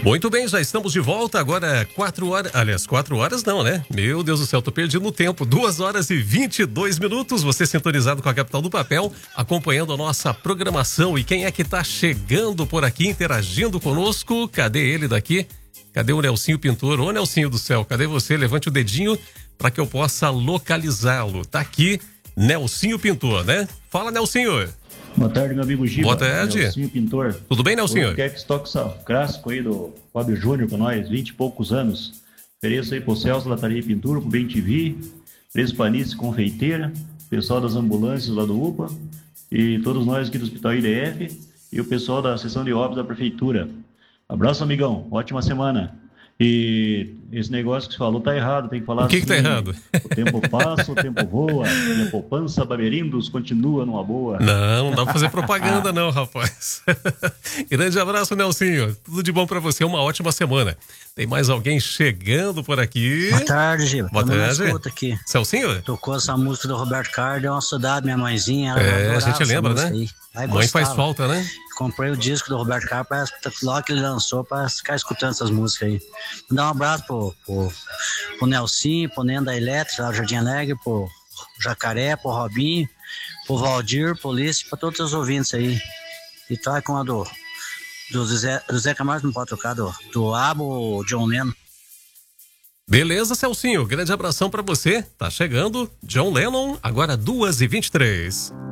Muito bem, já estamos de volta. Agora 4 horas. Aliás, 4 horas não, né? Meu Deus do céu, tô perdido no tempo. 2 horas e 22 minutos. Você sintonizado com a Capital do Papel, acompanhando a nossa programação. E quem é que tá chegando por aqui, interagindo conosco? Cadê ele daqui? Cadê o Nelsinho Pintor? Ô, Nelsinho do céu, cadê você? Levante o dedinho para que eu possa localizá-lo. Tá aqui, Nelsinho Pintor, né? Fala, Nelsinho. Boa tarde, meu amigo Giba. Boa tarde. Nelsinho Pintor. Tudo bem, Nelsinho? Quer que toque esse clássico aí do Fábio Júnior com nós, 20 e poucos anos. Ofereço aí pro Celso Lataria e Pintura, pro Bem TV, Preço Planície Confeiteira, pessoal das ambulâncias lá do UPA, e todos nós aqui do Hospital IDF, e o pessoal da seção de obras da Prefeitura. Abraço, amigão. Ótima semana. E esse negócio que você falou tá errado, tem que falar assim. O que tá errado? O tempo passa, o tempo voa, e a poupança Baberindos continua numa boa. Não dá pra fazer propaganda não, rapaz. Grande abraço, Nelsinho. Tudo de bom pra você, uma ótima semana. Tem mais alguém chegando por aqui? Boa tarde, Giba. Boa tarde. Escuta aqui. Celcinho? Tocou essa música do Roberto Carlos, deu uma saudade, minha mãezinha. A gente lembra, né? Mãe faz falta, né? Comprei o disco do Roberto Carlos para logo que ele lançou, para ficar escutando essas músicas aí. Mandar um abraço pro Nelsinho, pro Nendo da Elétrica, lá do Jardim Alegre, pro Jacaré, pro Robinho, pro Valdir, pro Ulisses, para todos os ouvintes aí. E tá com a do Zé Camargo, não pode tocar, do Abo, John Lennon. Beleza, Celcinho, grande abração para você. Tá chegando John Lennon, agora 2h23.